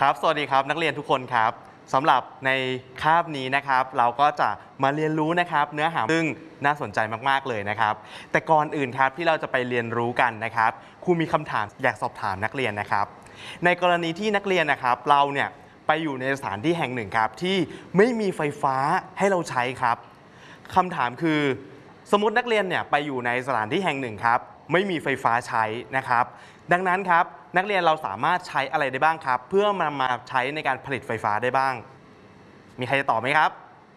ครับสวัสดีครับนักเรียนทุกคนครับสำหรับในคาบนี้นะครับเราก็จะมาเรียนรู้นะครับเนื้อหาซึ่งน่าสนใจมากๆเลยนะครับแต่ก่อนอื่นครับที่เราจะไปเรียนรู้กันนะครับครูมีคำถามอยากสอบถามนักเรียนนะครับในกรณีที่นักเรียนนะครับเราเนี่ยไปอยู่ในสถานที่แห่งหนึ่งครับที่ไม่มีไฟฟ้าให้เราใช้ครับคำถามคือสมมตินักเรียนเนี่ยไปอยู่ในสถานที่แห่งหนึ่งครับไม่มีไฟฟ้าใช้นะครับดังนั้นครับนักเรียนเราสามารถใช้อะไรได้บ้างครับเพื่อมาใช้ในการผลิตไฟฟ้าได้บ้างมีใครจะตอบไหมครับ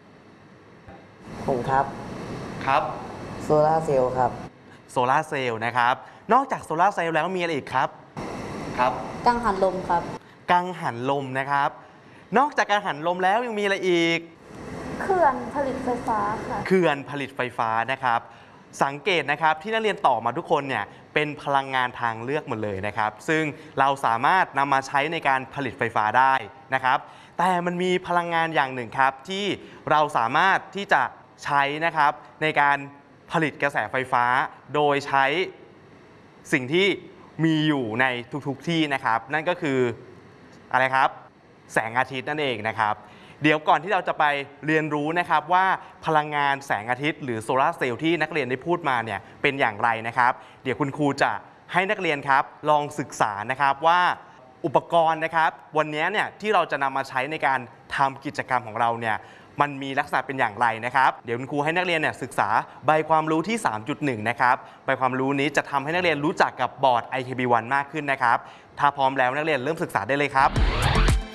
ผมครับครับโซลาร์เซลล์ครับโซลาร์เซลล์นะครับนอกจากโซลาร์เซลล์แล้วมีอะไรอีกครับครับกังหันลมครับกังหันลมนะครับนอกจากกังหันลมแล้วยังมีอะไรอีกเขื่อนผลิตไฟฟ้าค่ะเขื่อนผลิตไฟฟ้านะครับสังเกตนะครับที่นักเรียนตอบมาทุกคนเนี่ยเป็นพลังงานทางเลือกหมดเลยนะครับซึ่งเราสามารถนำมาใช้ในการผลิตไฟฟ้าได้นะครับแต่มันมีพลังงานอย่างหนึ่งครับที่เราสามารถที่จะใช้นะครับในการผลิตกระแสไฟฟ้าโดยใช้สิ่งที่มีอยู่ในทุกๆที่นะครับนั่นก็คืออะไรครับแสงอาทิตย์นั่นเองนะครับเดี๋ยวก่อนที่เราจะไปเรียนรู้นะครับว่าพลังงานแสงอาทิตย์หรือโซลาร์เซลล์ที่นักเรียนได้พูดมาเนี่ยเป็นอย่างไรนะครับเดี๋ยวคุณครูจะให้นักเรียนครับลองศึกษานะครับว่าอุปกรณ์นะครับวันนี้เนี่ยที่เราจะนำมาใช้ในการทำกิจกรรมของเราเนี่ยมันมีลักษณะเป็นอย่างไรนะครับเดี๋ยวคุณครูให้นักเรียนเนี่ยศึกษาใบความรู้ที่ 3.1 นะครับใบความรู้นี้จะทำให้นักเรียนรู้จักกับบอร์ด IKB1 มากขึ้นนะครับถ้าพร้อมแล้วนักเรียนเริ่มศึกษาได้เลยครับ